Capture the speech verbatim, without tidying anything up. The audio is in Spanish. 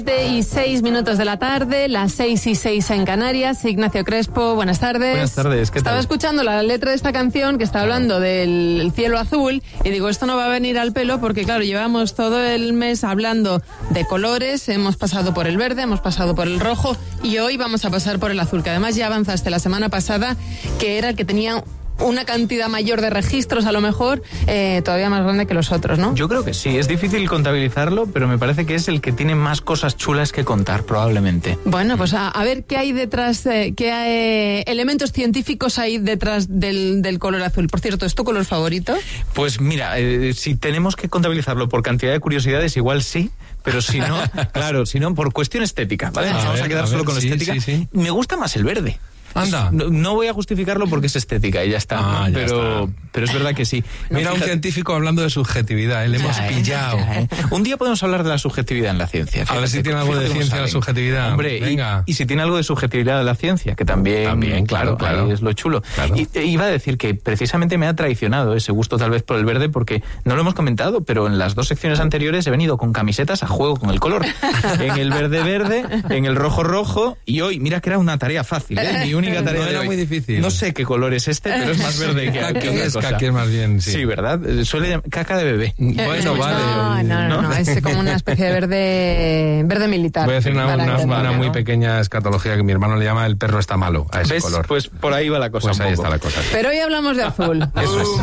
Y seis minutos de la tarde, las seis y seis en Canarias. Ignacio Crespo, buenas tardes. Buenas tardes, ¿qué tal? Estaba escuchando la letra de esta canción que está hablando del cielo azul y digo, esto no va a venir al pelo porque claro, llevamos todo el mes hablando de colores, hemos pasado por el verde, hemos pasado por el rojo y hoy vamos a pasar por el azul, que además ya avanzaste la semana pasada, que era el que tenía una cantidad mayor de registros, a lo mejor, eh, todavía más grande que los otros, ¿no? Yo creo que sí, es difícil contabilizarlo, pero me parece que es el que tiene más cosas chulas que contar, probablemente. Bueno, pues a, a ver qué hay detrás, eh, qué eh, elementos científicos hay detrás del, del color azul. Por cierto, ¿es tu color favorito? Pues mira, eh, si tenemos que contabilizarlo por cantidad de curiosidades, igual sí, pero si no, claro, si no, por cuestión estética, ¿vale? A Nos vamos ver, a quedar a solo ver, con sí, estética. sí, sí. Me gusta más el verde. Anda. No, no voy a justificarlo porque es estética y ya está, Ah, ¿no? ya pero, está. pero es verdad que sí. Mira, No, un fíjate, científico hablando de subjetividad, le hemos ya, eh, pillado. ya, eh. Un día podemos hablar de la subjetividad en la ciencia. A ver si tiene algo de Fíjate cómo ciencia la saben. subjetividad. Hombre, y- venga. Y, si tiene algo de subjetividad de la ciencia, que también, También, claro, claro. ahí es lo chulo. Claro. Y, e iba a decir que precisamente me ha traicionado ese gusto tal vez por el verde, porque no lo hemos comentado, pero en las dos secciones anteriores he venido con camisetas a juego con el color. En el verde verde, en el rojo rojo, y hoy, mira que era una tarea fácil, ¿eh? Mi única tarea No de era hoy. muy difícil. No sé qué color es este, pero es más verde que, Caqui que otra es, cosa. caqui es más bien, sí. Sí, ¿verdad? Suele llam- caca de bebé. Bueno, vale. No, no, no, no, es como una especie de verde, verde militar. Voy a decir una, para una- entenderlo, una muy ¿no? pequeña escatología que mi hermano le llama el perro está malo a ese ¿Ves? color. Pues por ahí va la cosa Pues un ahí poco. está la cosa. Pero hoy hablamos de azul. Eso es.